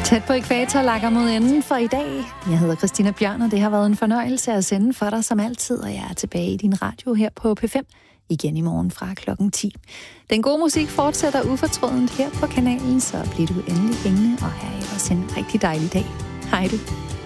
Tæt på ekvator lakker mod enden for i dag. Jeg hedder Christina Bjørn, og det har været en fornøjelse at sende for dig som altid, og jeg er tilbage i din radio her på P5 igen i morgen fra klokken 10. Den gode musik fortsætter ufortrødent her på kanalen, så bliver du endelig hængende, og have også en rigtig dejlig dag. Hej du.